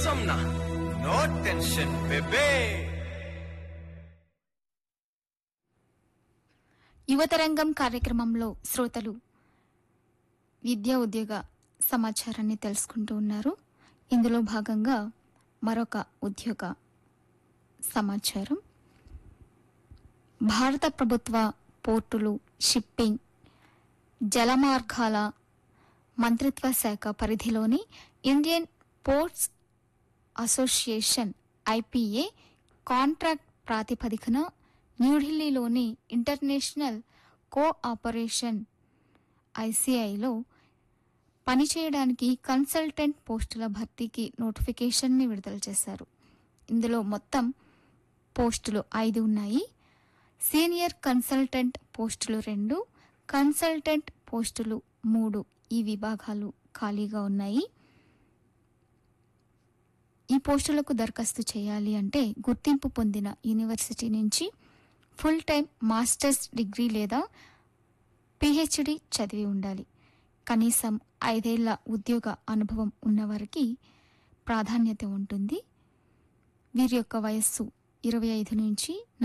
Somna, no tension, baby. యువతరంగం కార్యక్రమంలో శ్రోతలు విద్యా ఉద్యోగ సమాచారాన్ని తెలుసుకుంటూ ఉన్నారు. ఇందులో భాగంగా మరొక ఉద్యోగ సమాచారం. భారత ప్రభుత్వ పోర్టులు, షిప్పింగ్, జలమార్గాల మంత్రిత్వ శాఖ పరిధిలోని Indian ports association IPA contract ప్రాతిపదికన న్యూఢిల్లీలోని ఇంటర్నేషనల్ కోఆపరేషన్ ఐసీఐలో పనిచేయడానికి కన్సల్టెంట్ పోస్టుల భర్తీకి నోటిఫికేషన్ని విడుదల చేశారు. ఇందులో మొత్తం పోస్టులు 5 ఉన్నాయి. సీనియర్ కన్సల్టెంట్ పోస్టులు 2, కన్సల్టెంట్ పోస్టులు 3 ఈ విభాగాలు ఖాళీగా ఉన్నాయి. ఈ పోస్టులకు దరఖాస్తు చేయాలి అంటే గుర్తింపు పొందిన యూనివర్సిటీ నుంచి ఫుల్ టైం మాస్టర్స్ డిగ్రీ లేదా పిహెచ్డి చదివి ఉండాలి. కనీసం 5 ఏళ్ల ఉద్యోగ అనుభవం ఉన్నవారికి ప్రాధాన్యత ఉంటుంది. వీరి యొక్క వయస్సు 25 నుంచి